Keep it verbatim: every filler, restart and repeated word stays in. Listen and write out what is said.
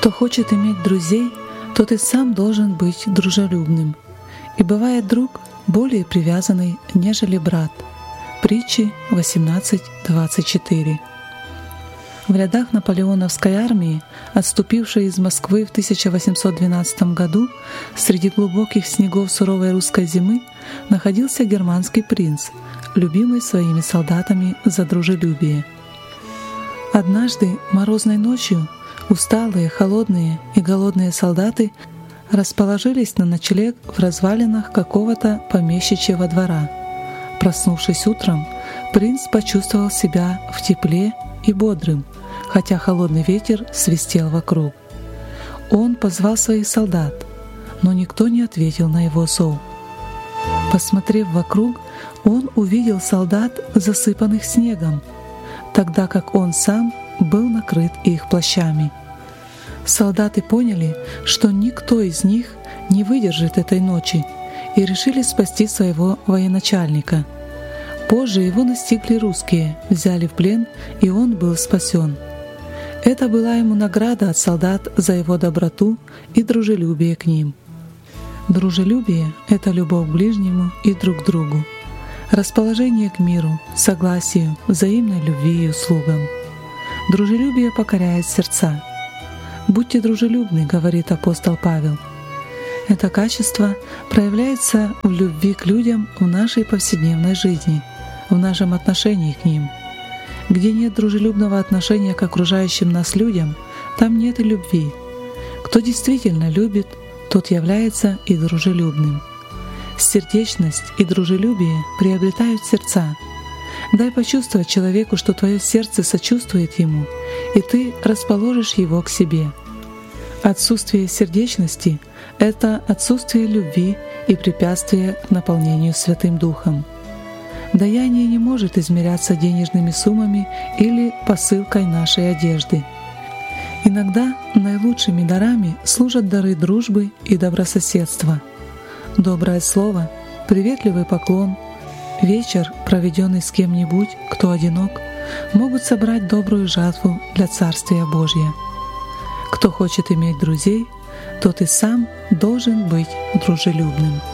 Кто хочет иметь друзей, тот и сам должен быть дружелюбным. И бывает друг более привязанный, нежели брат. Притчи восемнадцать двадцать четыре. В рядах наполеоновской армии, отступившей из Москвы в тысяча восемьсот двенадцатом году, среди глубоких снегов суровой русской зимы находился германский принц, любимый своими солдатами за дружелюбие. Однажды морозной ночью усталые, холодные и голодные солдаты расположились на ночлег в развалинах какого-то помещичьего двора. Проснувшись утром, принц почувствовал себя в тепле и бодрым, хотя холодный ветер свистел вокруг. Он позвал своих солдат, но никто не ответил на его зов. Посмотрев вокруг, он увидел солдат, засыпанных снегом, тогда как он сам был накрыт их плащами. Солдаты поняли, что никто из них не выдержит этой ночи, и решили спасти своего военачальника. Позже его настигли русские, взяли в плен, и он был спасен. Это была ему награда от солдат за его доброту и дружелюбие к ним. Дружелюбие — это любовь к ближнему и друг к другу, расположение к миру, согласию, взаимной любви и услугам. Дружелюбие покоряет сердца. «Будьте дружелюбны», — говорит апостол Павел. Это качество проявляется в любви к людям в нашей повседневной жизни, в нашем отношении к ним. Где нет дружелюбного отношения к окружающим нас людям, там нет и любви. Кто действительно любит, тот является и дружелюбным. Сердечность и дружелюбие приобретают сердца. Дай почувствовать человеку, что твое сердце сочувствует ему, и ты расположишь его к себе. Отсутствие сердечности — это отсутствие любви и препятствие к наполнению Святым Духом. Даяние не может измеряться денежными суммами или посылкой нашей одежды. Иногда наилучшими дарами служат дары дружбы и добрососедства. Доброе слово, приветливый поклон, вечер, проведенный с кем-нибудь, кто одинок, могут собрать добрую жатву для Царствия Божия. Кто хочет иметь друзей, тот и сам должен быть дружелюбным.